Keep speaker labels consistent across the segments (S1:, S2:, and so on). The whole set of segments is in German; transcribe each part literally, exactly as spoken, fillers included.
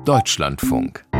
S1: Deutschlandfunk.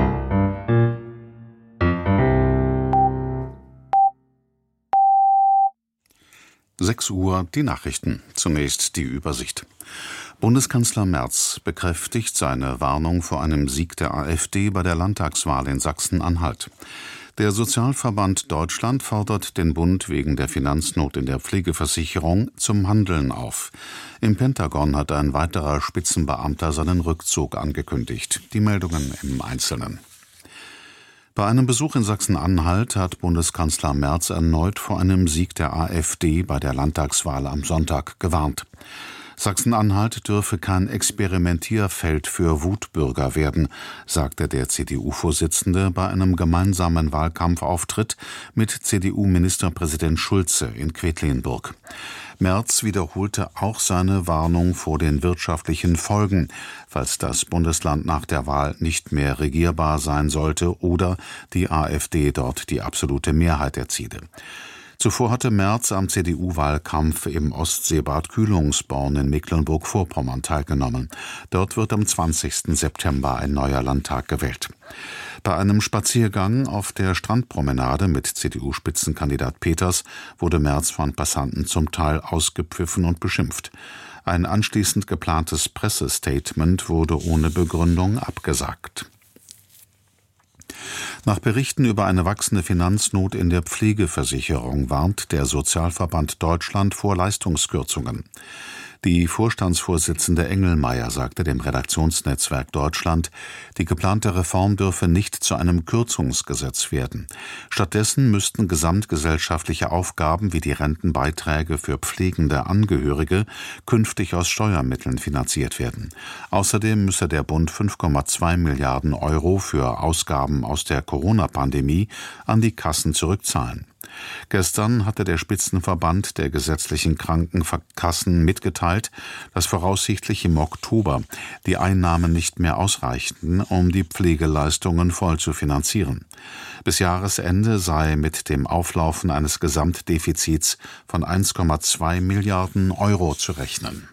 S2: sechs Uhr, die Nachrichten. Zunächst die Übersicht. Bundeskanzler Merz bekräftigt seine Warnung vor einem Sieg der AfD bei der Landtagswahl in Sachsen-Anhalt. Der Sozialverband Deutschland fordert den Bund wegen der Finanznot in der Pflegeversicherung zum Handeln auf. Im Pentagon hat ein weiterer Spitzenbeamter seinen Rückzug angekündigt. Die Meldungen im Einzelnen. Bei einem Besuch in Sachsen-Anhalt hat Bundeskanzler Merz erneut vor einem Sieg der AfD bei der Landtagswahl am Sonntag gewarnt. Sachsen-Anhalt dürfe kein Experimentierfeld für Wutbürger werden, sagte der C D U-Vorsitzende bei einem gemeinsamen Wahlkampfauftritt mit C D U-Ministerpräsident Schulze in Quedlinburg. Merz wiederholte auch seine Warnung vor den wirtschaftlichen Folgen, falls das Bundesland nach der Wahl nicht mehr regierbar sein sollte oder die AfD dort die absolute Mehrheit erziele. Zuvor hatte Merz am C D U-Wahlkampf im Ostseebad Kühlungsborn in Mecklenburg-Vorpommern teilgenommen. Dort wird am zwanzigsten September ein neuer Landtag gewählt. Bei einem Spaziergang auf der Strandpromenade mit C D U-Spitzenkandidat Peters wurde Merz von Passanten zum Teil ausgepfiffen und beschimpft. Ein anschließend geplantes Pressestatement wurde ohne Begründung abgesagt. Nach Berichten über eine wachsende Finanznot in der Pflegeversicherung warnt der Sozialverband Deutschland vor Leistungskürzungen. Die Vorstandsvorsitzende Engelmeier sagte dem Redaktionsnetzwerk Deutschland, die geplante Reform dürfe nicht zu einem Kürzungsgesetz werden. Stattdessen müssten gesamtgesellschaftliche Aufgaben wie die Rentenbeiträge für pflegende Angehörige künftig aus Steuermitteln finanziert werden. Außerdem müsse der Bund fünf Komma zwei Milliarden Euro für Ausgaben aus der Corona-Pandemie an die Kassen zurückzahlen. Gestern hatte der Spitzenverband der gesetzlichen Krankenkassen mitgeteilt, dass voraussichtlich im Oktober die Einnahmen nicht mehr ausreichten, um die Pflegeleistungen voll zu finanzieren. Bis Jahresende sei mit dem Auflaufen eines Gesamtdefizits von eins Komma zwei Milliarden Euro zu rechnen.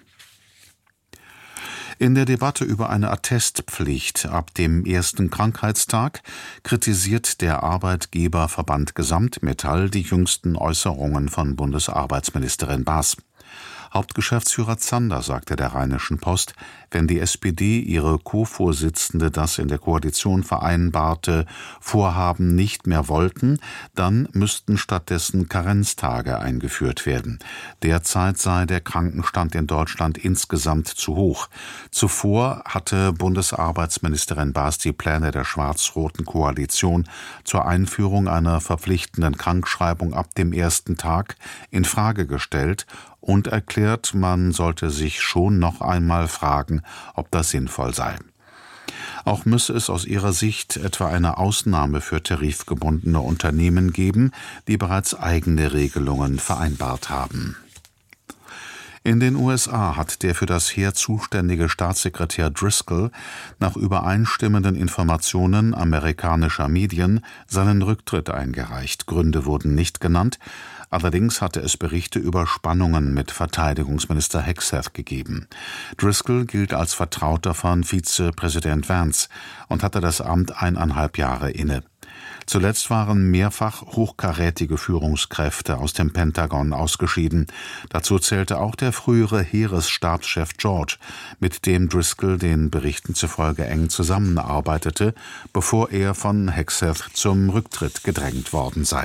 S2: In der Debatte über eine Attestpflicht ab dem ersten Krankheitstag kritisiert der Arbeitgeberverband Gesamtmetall die jüngsten Äußerungen von Bundesarbeitsministerin Baas. Hauptgeschäftsführer Zander sagte der Rheinischen Post, wenn die S P D ihre Co-Vorsitzende das in der Koalition vereinbarte Vorhaben nicht mehr wollten, dann müssten stattdessen Karenztage eingeführt werden. Derzeit sei der Krankenstand in Deutschland insgesamt zu hoch. Zuvor hatte Bundesarbeitsministerin Baas die Pläne der schwarz-roten Koalition zur Einführung einer verpflichtenden Krankschreibung ab dem ersten Tag in Frage gestellt und erklärt, man sollte sich schon noch einmal fragen, ob das sinnvoll sei. Auch müsse es aus ihrer Sicht etwa eine Ausnahme für tarifgebundene Unternehmen geben, die bereits eigene Regelungen vereinbart haben. In den U S A hat der für das Heer zuständige Staatssekretär Driscoll nach übereinstimmenden Informationen amerikanischer Medien seinen Rücktritt eingereicht. Gründe wurden nicht genannt. Allerdings hatte es Berichte über Spannungen mit Verteidigungsminister Hegseth gegeben. Driscoll gilt als Vertrauter von Vizepräsident Vance und hatte das Amt eineinhalb Jahre inne. Zuletzt waren mehrfach hochkarätige Führungskräfte aus dem Pentagon ausgeschieden. Dazu zählte auch der frühere Heeresstabschef George, mit dem Driscoll den Berichten zufolge eng zusammenarbeitete, bevor er von Hegseth zum Rücktritt gedrängt worden sei.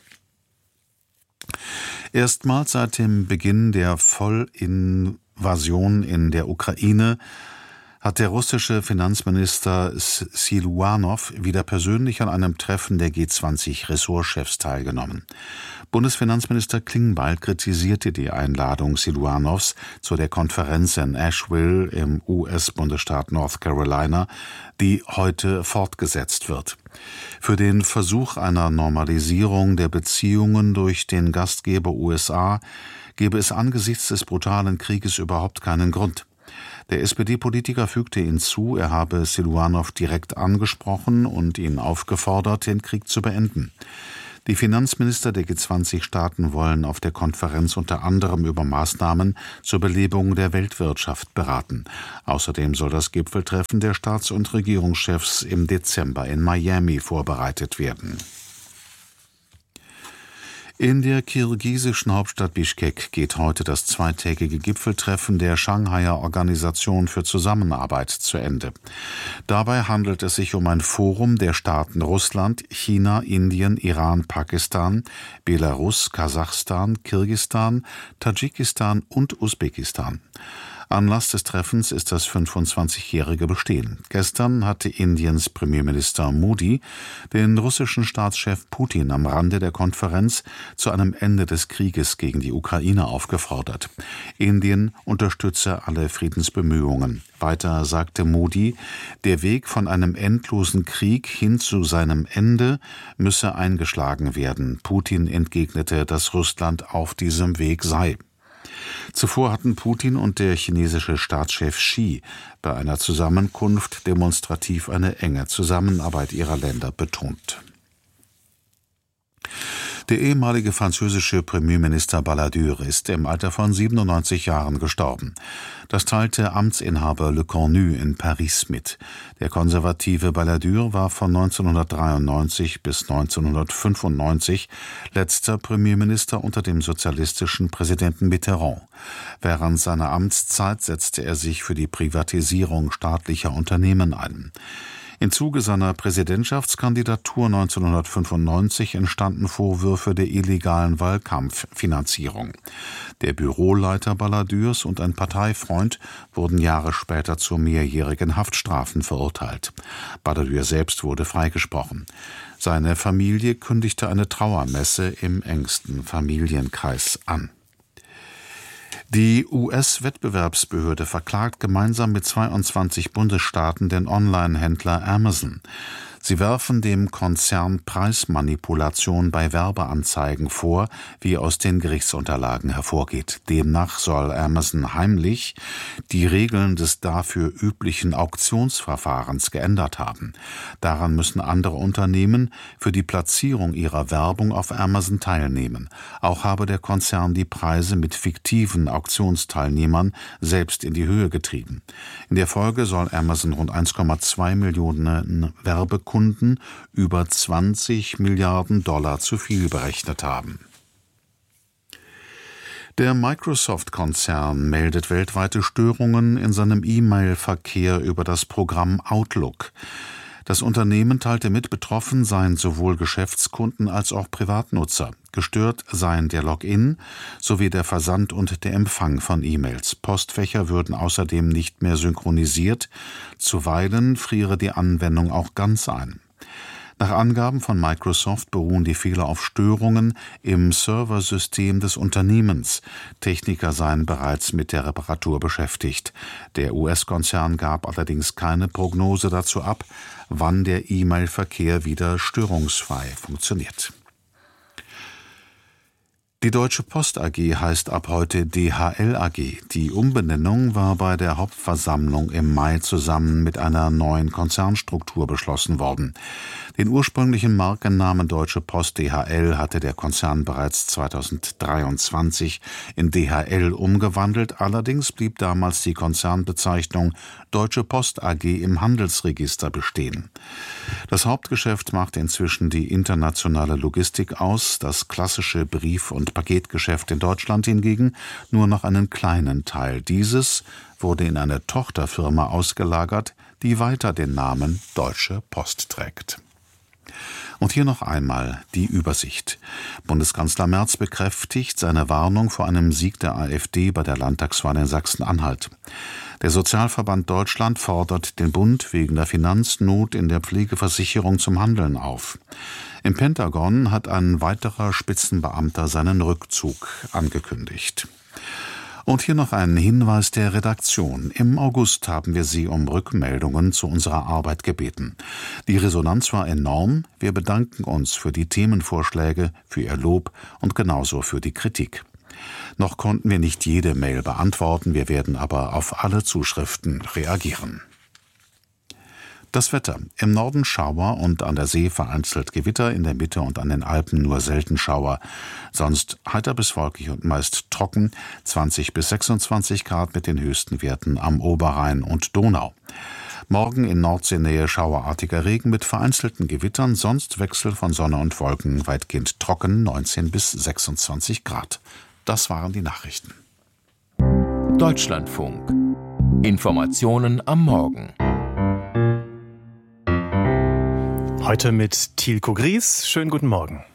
S2: Erstmals seit dem Beginn der Vollinvasion in der Ukraine hat der russische Finanzminister Siluanow wieder persönlich an einem Treffen der G zwanzig Ressortchefs teilgenommen. Bundesfinanzminister Klingbeil kritisierte die Einladung Siluanows zu der Konferenz in Asheville im U S-Bundesstaat North Carolina, die heute fortgesetzt wird. Für den Versuch einer Normalisierung der Beziehungen durch den Gastgeber U S A gebe es angesichts des brutalen Krieges überhaupt keinen Grund. Der S P D-Politiker fügte hinzu, er habe Siluanow direkt angesprochen und ihn aufgefordert, den Krieg zu beenden. Die Finanzminister der G zwanzig Staaten wollen auf der Konferenz unter anderem über Maßnahmen zur Belebung der Weltwirtschaft beraten. Außerdem soll das Gipfeltreffen der Staats- und Regierungschefs im Dezember in Miami vorbereitet werden. In der kirgisischen Hauptstadt Bischkek geht heute das zweitägige Gipfeltreffen der Shanghaier Organisation für Zusammenarbeit zu Ende. Dabei handelt es sich um ein Forum der Staaten Russland, China, Indien, Iran, Pakistan, Belarus, Kasachstan, Kirgisistan, Tadschikistan und Usbekistan. Anlass des Treffens ist das fünfundzwanzigjährige Bestehen. Gestern hatte Indiens Premierminister Modi den russischen Staatschef Putin am Rande der Konferenz zu einem Ende des Krieges gegen die Ukraine aufgefordert. Indien unterstütze alle Friedensbemühungen. Weiter sagte Modi, der Weg von einem endlosen Krieg hin zu seinem Ende müsse eingeschlagen werden. Putin entgegnete, dass Russland auf diesem Weg sei. Zuvor hatten Putin und der chinesische Staatschef Xi bei einer Zusammenkunft demonstrativ eine enge Zusammenarbeit ihrer Länder betont. Der ehemalige französische Premierminister Balladur ist im Alter von siebenundneunzig Jahren gestorben. Das teilte Amtsinhaber Le Cornu in Paris mit. Der konservative Balladur war von neunzehnhundertdreiundneunzig bis neunzehnhundertfünfundneunzig letzter Premierminister unter dem sozialistischen Präsidenten Mitterrand. Während seiner Amtszeit setzte er sich für die Privatisierung staatlicher Unternehmen ein. Im Zuge seiner Präsidentschaftskandidatur neunzehnhundertfünfundneunzig entstanden Vorwürfe der illegalen Wahlkampffinanzierung. Der Büroleiter Balladurs und ein Parteifreund wurden Jahre später zu mehrjährigen Haftstrafen verurteilt. Balladur selbst wurde freigesprochen. Seine Familie kündigte eine Trauermesse im engsten Familienkreis an. Die U S-Wettbewerbsbehörde verklagt gemeinsam mit zweiundzwanzig Bundesstaaten den Online-Händler Amazon. Sie werfen dem Konzern Preismanipulation bei Werbeanzeigen vor, wie aus den Gerichtsunterlagen hervorgeht. Demnach soll Amazon heimlich die Regeln des dafür üblichen Auktionsverfahrens geändert haben. Daran müssen andere Unternehmen für die Platzierung ihrer Werbung auf Amazon teilnehmen. Auch habe der Konzern die Preise mit fiktiven Auktionsteilnehmern selbst in die Höhe getrieben. In der Folge soll Amazon rund eins Komma zwei Millionen Werbekunden Kunden über zwanzig Milliarden Dollar zu viel berechnet haben. Der Microsoft-Konzern meldet weltweite Störungen in seinem E-Mail-Verkehr über das Programm Outlook. Das Unternehmen teilte mit, betroffen seien sowohl Geschäftskunden als auch Privatnutzer. Gestört seien der Login sowie der Versand und der Empfang von E-Mails. Postfächer würden außerdem nicht mehr synchronisiert. Zuweilen friere die Anwendung auch ganz ein. Nach Angaben von Microsoft beruhen die Fehler auf Störungen im Serversystem des Unternehmens. Techniker seien bereits mit der Reparatur beschäftigt. Der U S-Konzern gab allerdings keine Prognose dazu ab, wann der E-Mail-Verkehr wieder störungsfrei funktioniert. Die Deutsche Post A G heißt ab heute D H L A G. Die Umbenennung war bei der Hauptversammlung im Mai zusammen mit einer neuen Konzernstruktur beschlossen worden. Den ursprünglichen Markennamen Deutsche Post D H L hatte der Konzern bereits zweitausenddreiundzwanzig in D H L umgewandelt. Allerdings blieb damals die Konzernbezeichnung Deutsche Post A G im Handelsregister bestehen. Das Hauptgeschäft macht inzwischen die internationale Logistik aus. Das klassische Brief- und Paketgeschäft in Deutschland hingegen nur noch einen kleinen Teil. Dieses wurde in eine Tochterfirma ausgelagert, die weiter den Namen Deutsche Post trägt. Und hier noch einmal die Übersicht. Bundeskanzler Merz bekräftigt seine Warnung vor einem Sieg der AfD bei der Landtagswahl in Sachsen-Anhalt. Der Sozialverband Deutschland fordert den Bund wegen der Finanznot in der Pflegeversicherung zum Handeln auf. Im Pentagon hat ein weiterer Spitzenbeamter seinen Rückzug angekündigt. Und hier noch ein Hinweis der Redaktion. Im August haben wir Sie um Rückmeldungen zu unserer Arbeit gebeten. Die Resonanz war enorm. Wir bedanken uns für die Themenvorschläge, für Ihr Lob und genauso für die Kritik. Noch konnten wir nicht jede Mail beantworten, wir werden aber auf alle Zuschriften reagieren. Das Wetter: Im Norden Schauer und an der See vereinzelt Gewitter, in der Mitte und an den Alpen nur selten Schauer. Sonst heiter bis wolkig und meist trocken, zwanzig bis sechsundzwanzig Grad mit den höchsten Werten am Oberrhein und Donau. Morgen in Nordseenähe schauerartiger Regen mit vereinzelten Gewittern, sonst Wechsel von Sonne und Wolken, weitgehend trocken, neunzehn bis sechsundzwanzig Grad. Das waren die Nachrichten.
S1: Deutschlandfunk. Informationen am Morgen.
S3: Heute mit Thielko Gries. Schönen guten Morgen.